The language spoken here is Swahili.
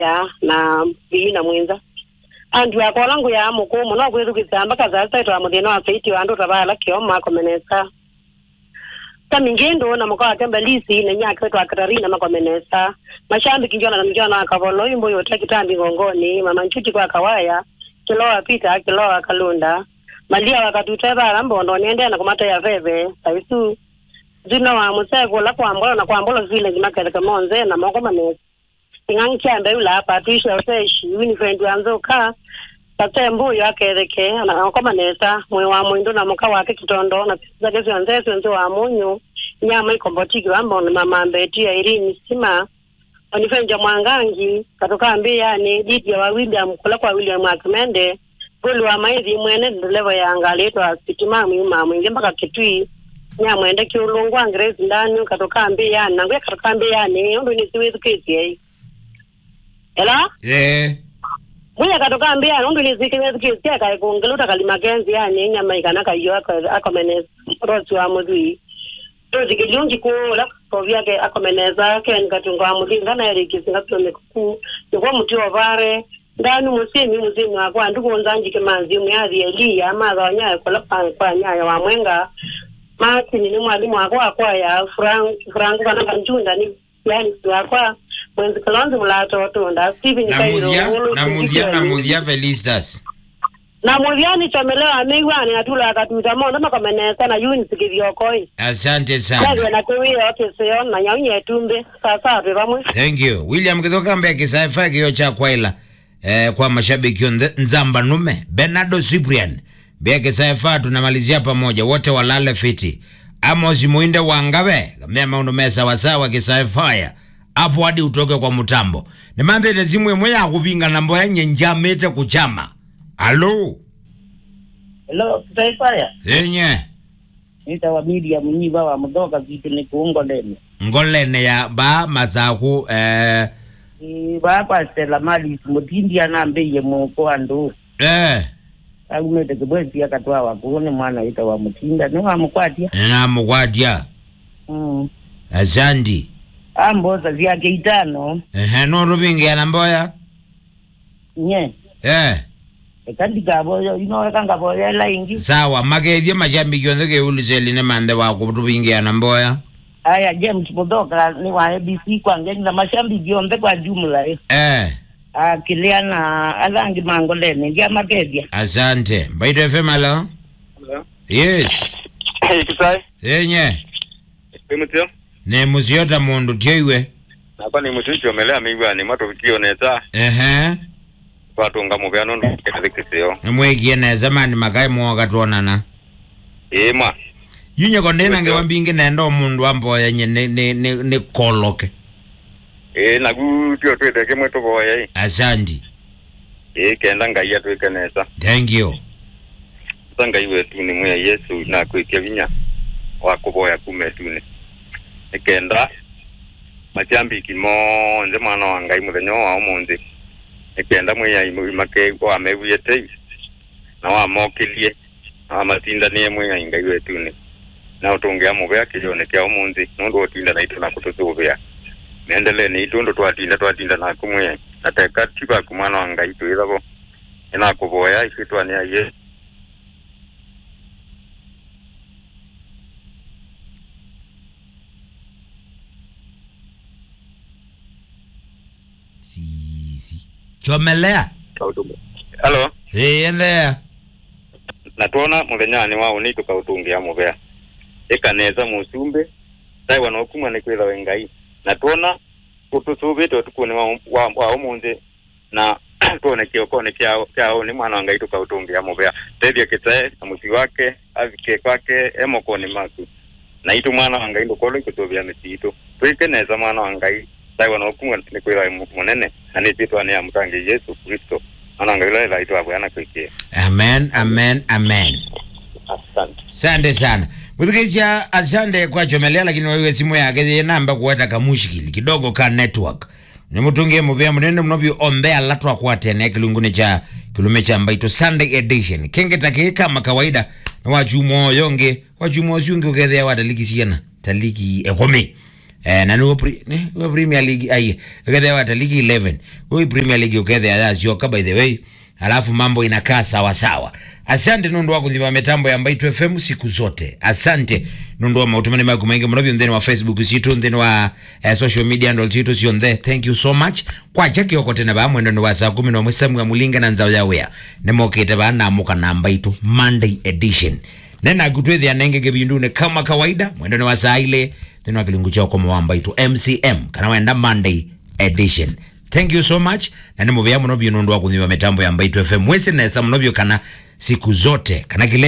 ya na bina mwenza andu akolangu ya mukumu no kwithukitamba kaza twa muthina wa feiti wandu tabala kioma komenesa tamingendo na mkoa kemba lisi na nyaka twa Katarina makomenesa mashambi kinjona na mjona akavolo yimbo yote kitambi ngongoni mama nchuti kwa kawaya kiloa pita kiloa kalunda malia wakatuteba rambondo niende na kumata ya veve saisu zina wa musego la kwambola vile jimakeka monze na makomenesa ingankia mbela hapa tuisha useshi winifrendi anzoka tatembu yakereke na komanesa mwe wa mwindo na muka wake kitondo na pisa kezo nzezo nzo wa munyu nyama ikombotiki wambo na mama mbeti ya Irini sima onifenja mwangangi katoka ambia ni diti wa William kula kwa William Akmende gulu wa maizi mwene level ya angaletwa sitimami mama inge mpaka kitui nyama ende kiulungu angrezi ndani katoka ambia nangwe katoka ambia ni ndo ni siwezu kesi yai ela Mwenye katoka ambia nungu nizikine zikisia kai kungeluta kalimakenzi yani nyama ikanaka iyo akomeneza rosi wa mudui zikiliungi kula kovya ke akomeneza ke nikatunga wa mudui ngana eriki singatone kuku yukwa muti wa vare ndani musimi wakwa ndugu nzanji ke manzi umyazi elia amaza wanyaye kwa nyaya wa mwenga mati ni mwalimu wakwa ya frangu kanaka njunda ni yani wakwa mwenzi kalonzi mulato tonda Steven Kairo na mudia Felistas na mudia ni chamelewa ameiwani atula akatuta mondo makomenesa na yuni sikivyokoi asante sana na kuwia yote seyo na nyaunye tumbe sasa bamwe thank you William kidoka mbe kisaifa kiyo cha kwaila kwa mashabiki nzamba nume Bernardo Cyprian bia kisaifa tunamalizia pamoja wote walale fiti Amos Muinde wangabe mema unumesa wasawa kisaifa hapo hadi utoke kwa mutambo ni mambe nezimwe mwe ya kupinga nambo ya njamete kuchama hello Saifaya yenye nita wa media mnyiba wa mdoka vitu ni kuongolene ngolene ya ba mazaku ba kwa Stella Mali mutindi anambe ye moko ando agumete kubwezi akatwa wakuone mwana ita wa mutinda ni wa mukwatia na mukwatia azandi amboza vyake itano no rubingi ya namboya nye kandi gabo ino kanga boya la ingi sawa magedye majambi gyonze ke uliseli ne mande wa ku rubingi ya namboya aya James Mudoka ni wa ABC kwa ngeni na mashambi gyonze kwa jumla kiliana alangi mangolene ndia magedye asante Mbaito FM alo yes kisai yenye Timoteo ne muziota mundu tyewe napa ni musincho melea migwa ni mato vitio neta watunga mubiano ndikisio mwegie na zamani magai mwoga tuonana ma yunye kondena ngewambingi nendo mundu amboya nye ne koloke nagu tio tweteke mweto boya asandi kenda ngai atwekenesa thank you sanga iwe tu ni mwe Yesu na kwikia vinya wakuboya kumetune ikenda machambi kimo nze mwana wanga imuthenya wa umunthi ikenda mwe imake wa mebuyete na wa mokilie na matinda ni mwe ngai wetu ni na utongea mubya kijone kya umunthi nundu otinda na ituna kututubya mendele ni itundo twatinda na kumwe ateka tiba kumwana wanga itu irabo ina kuboya ikitwa ni Yesu chomelea hello endelea natuona muthenyani wao ni tukautungia mubea ikaneza musumbe sai wanokuma ni kwitha wengai natuona utusubite tukune wa umunze na tuone kiokone kyao ni mwana wangai tukautungia mubea tethia kitae na musi wake avike kwake emokoni maku na itu mwana wangai ndokolo ikutubia mitiito twikeneza mwana wangai sai wanokuma ni kwitha munene na ni pitwa ni amutangi Yesu Kristo anangala ila itu abwana kwikie amen asante sana mudhikicha asante kwa chomelea lakini wewe simu yake namba kuweta kamushikili kidogo ka network ni mutungie mubia munene mnobi ombea latwa kwa tene kilungune cha kilume cha Mbaito Sunday edition kenge take kama kawaida na wajumo yonge wajumo yunge ukethea watalikisiana taliki ekome na ni Premier League ai ukethe wata ligi 11 huyu Premier League ukethe azioka by the way, alafu mambo inakaa sawa sawa. Asante nundu wako kuthima mitambo ya Mbaitu FM siku zote. Asante nundu wa mautumani mako mengi mnabyo ndeni wa Facebook situ ndeni wa social media handles situ si on there. Thank you so much. Kwa cheki yoko tena ba mwendo ni wa saa 10 na mwesamu ya mulinga na nzao ya wea. Nemo kete ba na muka na Mbaitu Monday edition. Nena kutwethi ya nenge gebindune kama kawaida. Mwendo ni wa saa ile ndeni wa kilungu chao kama wa Mbaitu MCM. Kana wenda Monday edition. Thank you so much. Na nemo vya mnobyo nundu wako kuthima mitambo ya Mbaitu FM. Mwese na esa mnobyo kana siku zote kana kile